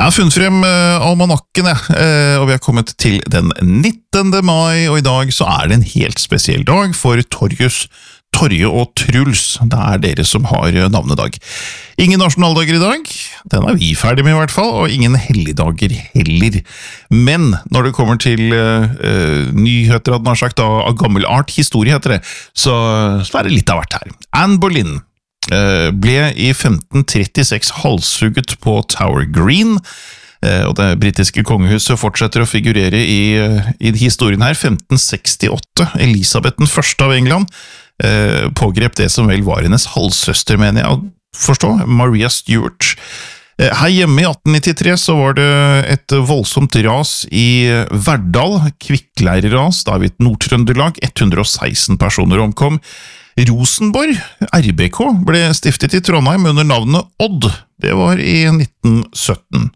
Jeg har funnet frem almanakken, og vi har kommet til den 19. mai, og i dag så er det en helt spesiell dag for Torje og Truls. Det er dere som har navnedag. Ingen nasjonaldager i dag, den er vi ferdig med i hvert fall, og ingen helligdager heller. Men når det kommer til nyheter, hadde man sagt, av gammel art, historie heter det, så er det litt av hvert her. Anne Boleyn ble i 1536 halshugget på Tower Green, og det britiske kongehuset fortsetter å figurere i historien her. 1568, Elisabeth den første av England pågrep det som vel var hennes halvsøster, mener jeg å forstå, Maria Stuart. Her hjemme i 1893 så var det et voldsomt ras i Verdal, kvikkleireras, David Nord-Trøndelag, 116 personer omkom. Rosenborg, RBK, ble stiftet i Trondheim under navnet Odd. Det var i 1917.